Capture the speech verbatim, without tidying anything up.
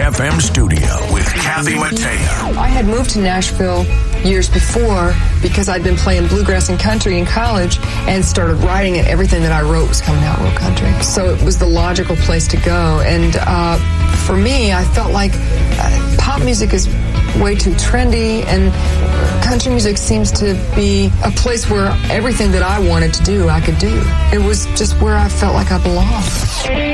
F M studio with Kathy Mattea. I had moved to Nashville years before because I'd been playing bluegrass and country in college and started writing, and everything that I wrote was coming out real country. So it was the logical place to go. And uh, for me, I felt like uh, pop music is way too trendy, and country music seems to be a place where everything that I wanted to do, I could do. It was just where I felt like I belonged.